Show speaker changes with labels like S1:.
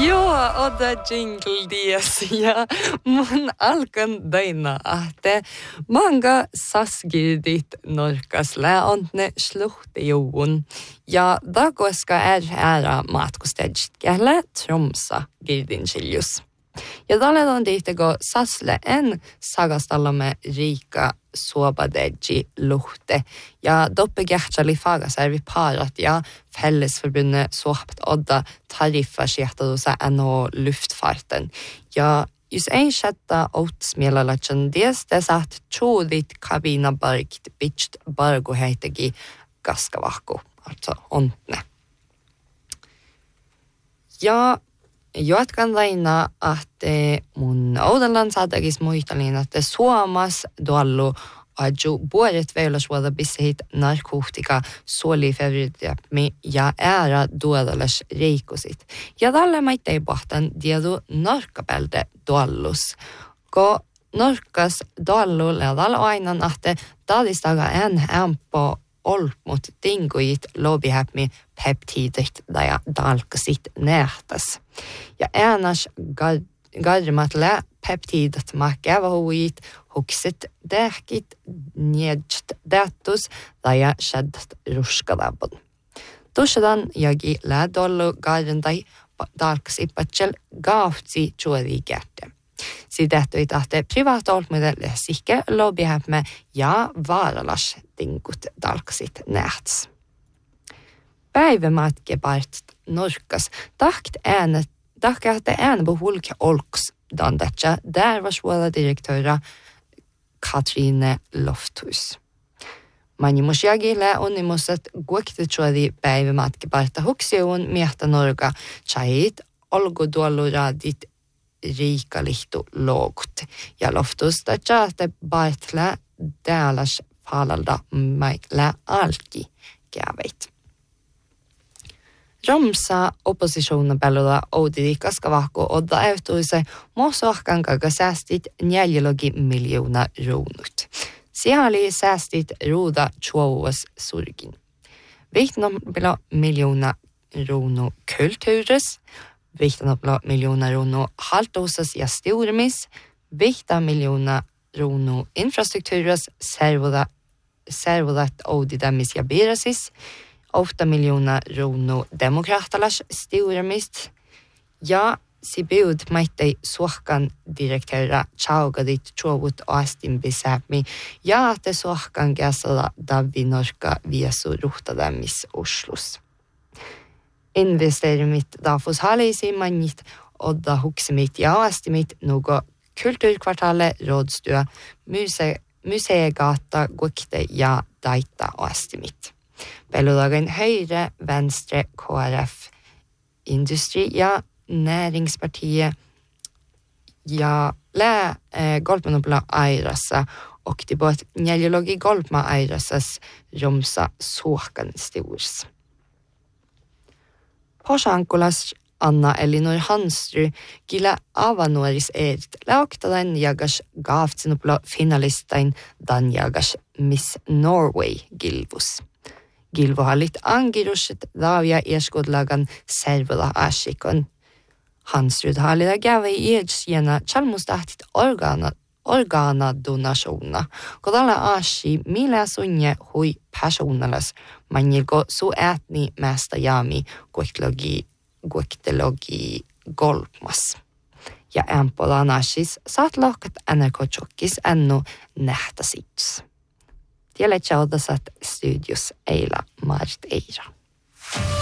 S1: Joo, ota jingle dies ja mun alkan daina ahte manga sasgidit norkas läontne sluhtijuun ja dagoska ära matkustedjit kähle Tromsa girdinchiljus. Ja tällä dihtego sasle en sagastallamme riika suobadeji luhte ja doppegertsali fagasarvi parat ja fellesforbundet suopt odda tariffa skjehtadusa NH luftfarten. Ja just en sjätta outsmelalatjan des att tjodit kabina barkt bitcht bargo heitegi gaskavahku, alltså ontne. Ja jatkan daina, että mun oudanlan saadagis muistelin, että Suomas duallu aju vuodet veilasuoda bissehit narkotika suolifevritjäpmi ja ära duodalas reikosit. Ja tällä maittei pohtan diedu narkapelde duallus. Ko narkas duallu leadal ainan, että tadistaga en ämpo olmut tinguit lobihäpmi peptidit ja dalkasit nähtäs. Ja äänas gadrimat lä peptidat makavahuit huksit dähkit njedst dättus ja sheddat ruskadabon. Tushadan jagi lä dollu gadrindai dalkasipatsel gautsi juodi gärte. Sidettuit ahte privat olmudelle sikke lobihäpme ja vaaralas tingut dalkasit nähts. Päivämatke part norkas takt ääne på hulka olks dandatja där var svåra direktöra Katrine Lofthus. Manimus jagille onimuset guekte tjodi päivämatke parta huksioon miehtä norga chait olgo dualuradit riikalihtu loogut. Ja Lofthus tatjaate bartle däälas palalda maille alki käveit. Tromsa oppositionen pellolla oudidi kaskavahko odda eutuise mosohkankaga säästit 4 miljoonaa ruunut. Siali säästit ruuda tjuovas surgin. 15 miljoonaa ruunu kultuures, 15 miljoonaa ruunu haltosas ja styrmis, 15 miljoonaa ruunu infrastruktuures servodat oudidamis ja birasis, 8 miljoonaa ruunu demokratalas styrmist ja sibud maittei suohkan direktöra chaugadit chuovut astin bisäpmi ja että suohkan käsala davi norka viesu ruhtadamis Oslus. Investeerimit dafus halisi manit odda huksimit ja astimit nugo kulturkvartalle rådstyö museegata guikte ja daita astimit. Pelulagen höjre, venstre, KRF, Industri ja Näringspartiet ja golpmanopla airassa och det bort njäljölogi golpma airassas romsa suohkan sturs. Posankulas Anna Elinor Hansry gilla avanuoris erit lauktadan jagas gaavtsinopla finalistain dan jagas Miss Norway gilvus. Gilvohallit angirusset davia eskodlagan servola asikon. Hansrud hallida gavi edsjena chalmustahtit organa donationa. Kodalla asi millä sunje hui personalas manjilko su ätni mästä jaami guektelogi golpmas. Ja ämpola nasis saat lohkat NRK-tjokkis ännu nähtäsits. Tielle tjaudasat studios Eila Mart Eira.